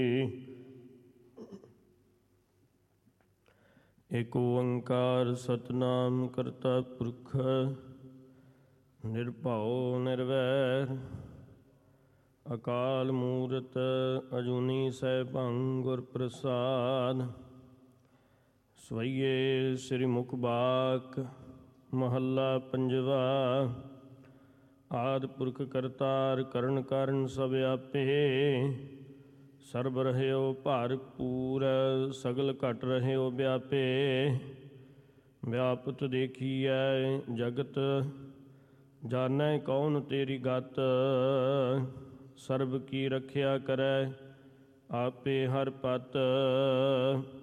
ਏਕ ਓੰਕਾਰ ਸਤਿਨਾਮ ਕਰਤਾ ਪੁਰਖ ਨਿਰਭਉ ਨਿਰਵੈਰ ਅਕਾਲ ਮੂਰਤ ਅਜੂਨੀ ਸੈਭੰ ਗੁਰ ਪ੍ਰਸਾਦ। ਸਵਈਏ ਸ੍ਰੀ ਮੁਖ ਬਾਕ ਮਹੱਲਾ ਪੰਜਵਾ। ਆਦਿ ਪੁਰਖ ਕਰਤਾਰ ਕਰਨ ਕਾਰਨ ਸਭ ਆਪੇ ਸਰਬ ਰਹਿਓ ਭਰਪੂਰ ਸਗਲ ਘਟ ਰਹਿਓ ਵਿਆਪੇ। ਵਿਆਪਤ ਦੇਖੀਐ ਜਗਤ ਜਾਣੈ ਕੌਣ ਤੇਰੀ ਗਤ। ਸਰਬ ਕੀ ਰਖਿਆ ਕਰੈ ਆਪੇ ਹਰ ਪਤ।